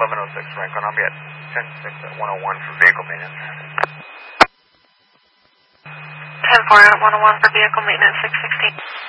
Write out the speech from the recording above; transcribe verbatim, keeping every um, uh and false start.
eleven oh six Franklin. I'll be at ten six at one oh one for vehicle maintenance. ten four at one oh one for vehicle maintenance, six sixteen.